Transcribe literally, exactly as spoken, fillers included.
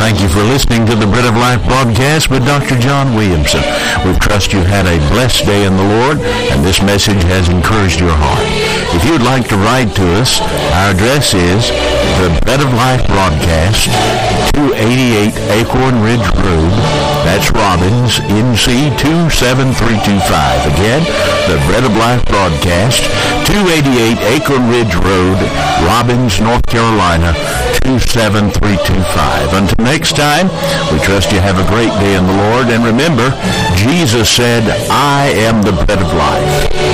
Thank you for listening to the Bread of Life broadcast with Doctor John Williamson. We trust you've had a blessed day in the Lord, and this message has encouraged your heart. If you'd like to write to us, our address is the Bread of Life broadcast, two eighty-eight Acorn Ridge Road. That's Robbins, N C two seven three two five. Again, the Bread of Life broadcast, two eighty-eight Acorn Ridge Road, Robbins, North Carolina, two seven three two five. Until next time, we trust you have a great day in the Lord. And remember, Jesus said, I am the bread of life.